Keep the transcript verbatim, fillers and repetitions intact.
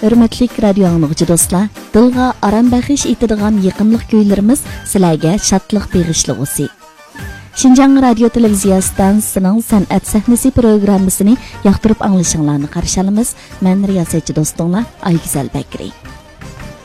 Hürmetli radio anlıqçı dostlar, dilga aram bəxiş etadigan yaqımlıq kuylarımız sizlarga şadlıq bağışlıqısı. Şinjan Radio Televiziya stansiyasining san'at sahnasi programmasini yoqtirib anglashingizni qarshi olamiz. Men riyosetchi do'stinglar Aygizal Bakri.